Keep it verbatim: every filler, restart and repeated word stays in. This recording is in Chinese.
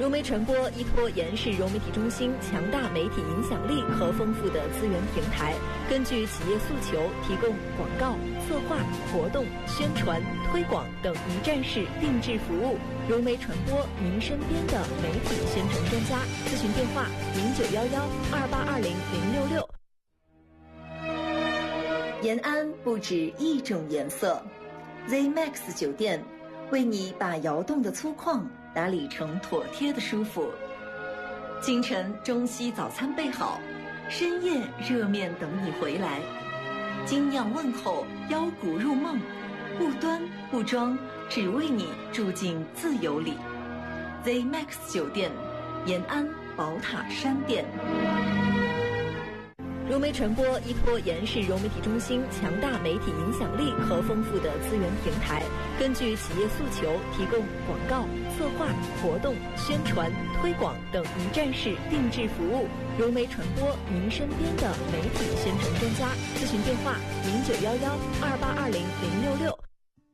融媒传播依托延世融媒体中心强大媒体影响力和丰富的资源平台，根据企业诉求，提供广告、策划、活动、宣传、推广等一站式定制服务。融媒传播，您身边的媒体宣传专家。咨询电话：零九幺幺二八二零零六六。延安不止一种颜色 ，Z Max 酒店为你把窑洞的粗犷打理成妥帖的舒服。清晨中西早餐备好，深夜热面等你回来。精酿问候，邀骨入梦，不端不装，只为你住进自由里。Z Max 酒店，延安宝塔山店。融媒传播依托延世融媒体中心强大媒体影响力和丰富的资源平台，根据企业诉求，提供广告、策划、活动、宣传、推广等一站式定制服务。融媒传播，您身边的媒体宣传专家。咨询电话：零九幺幺二八二零零六六。